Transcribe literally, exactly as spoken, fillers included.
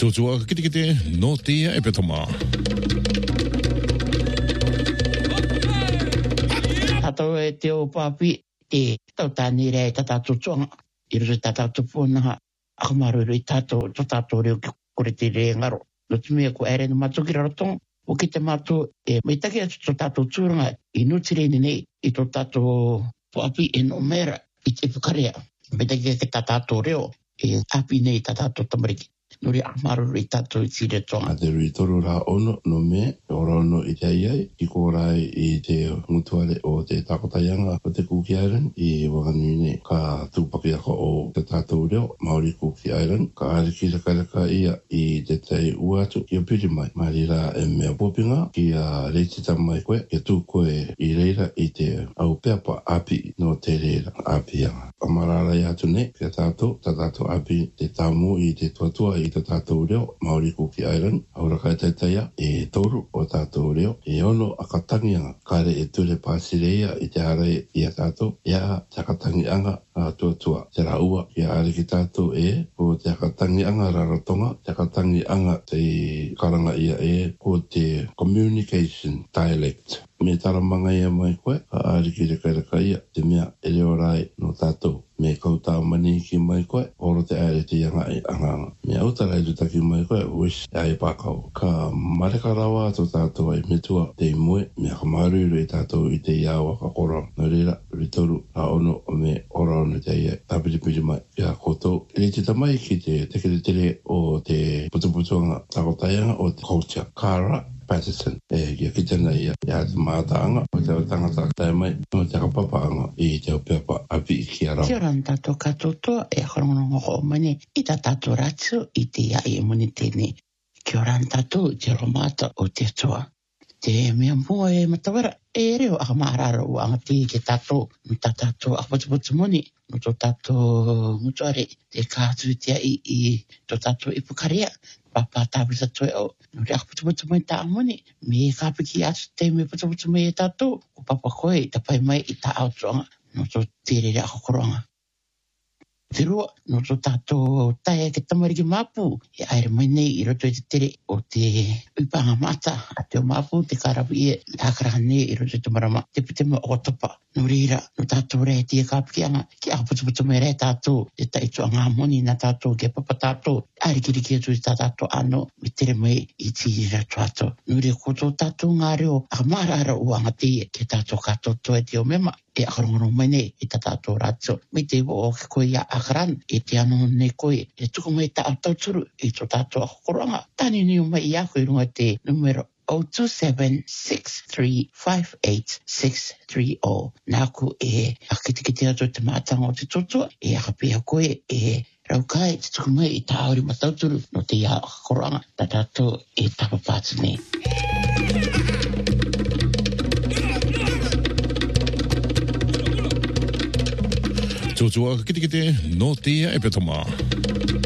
Tōtua kite kite no tia e petoma. Tato e te o papi e tau tani rei tatato tonga. I rere tatato pōnaha akamaru i tato to tato reo ki kore te rei ngaro. No te mea ko ere no mato ki rarotonga. O ki te mato e meitaki atu to tato tūranga i nutireni nei i to tato papi e no mera i te pukarea. Meitaki e te tatato reo e api nei tatato tamariki. Nuri amaru i tato i tire tonga. A te rui toru rā ono no me, ora ono i te aiai, i kōrai i te mutuare o te takotaianga o te Cookie Island, i Wanganui ka tūpaki ako o te tātou reo, Māori Cookie Island, ka ariki raka raka ia i te tei uatu ki o piri mai. Māri rā e mea pōpinga ki a reitita mai koe, ke tū koe i reira i te au peapa api no te reira apianga. Amarara i atu ne, ke tātou, ta tātou api te tamu i te tuatua i te tātou reo, Māori Cookie Island, aura kai taitaia, e toru o tātou reo, e ono akatangianga, kare e ture pāsireia i te harai i a tātou, ia te akatangianga a tuatua, te raua, i a ariki tātou e, ko te akatangianga rarotonga, te akatangianga te karanga ia e, ko te communication dialect. Me taramanga ia mai koe, ka ariki reka reka ia, te mea e reo rai no tātou. Me kauta mani ki mai koe, oro te aere te ianga i anganga. Me autara i rutaki mai koe, wish e ai pākau. Ka mareka rawa to tātou ai metua te imue, me ka maruru i tātou i te iawa ka korang. Nā reira, ritoru, a ono o me ora ono te aia, tāpiripiri mai. Ia koto, i te tamai ki te tekere tere o te putuputuanga takotaianga o te culture. Kara Patterson, e kia ki tēnā ia, ia te mātaanga, o te tangata tai mai, o te kapapaanga i te pepa api i ki arau. Kia ora tato katoto e horongo o mani i ta tato ratsu i te ia i muni tēnei. Kia ora tato te romata o te toa. Te mea mua e matawara e reo a mahararo o angati ke tato, no ta tato a putuputu muni, no to tato mutuare te kātu tia i i to tato i pukaria. Papa tāpisa toi au, no rea putuputu mai tā muni, me e kāpiki atu te me putuputu mai e tātou, ko papa koe i tapai mai i tā autuanga, no to tere rea kokoronga. Te rua, no to tātou tae ke tamariki māpū, e aere mai nei i roto i te tere o te uipanga mata, a te o māpū, te karapu ia, i ākaraha nei i roto i te marama, te pitema o topa. No reira, no tātou rea tia kāpikianga, ki a putuputu mai rea tātou, te taitua ngā moni na tātou, ke papa tātou, aerikiriki atu i tā tātou ano, me tere mai i tīrira tuato. No rea koto tātou ngā reo, a marara o angati, ke tātou kātou toa te o mema, e akarongono mai nei i tā tātou rātso. Me te o ke koe ia akaran, e te ano nei koe, e tuku mai tā tauturu, i tō tātou akokoranga. Tāni ni o mai i ako i runga te numero zero two seven six three five eight six three zero. Nāku e akitikiti atu te mātanga o te totua, e akapia koe e raukai te tuku mai i tā auri matauturu no te ia akokoranga, tā tātou e tapapātu nei. Tōtua kite kite no tia e petoma.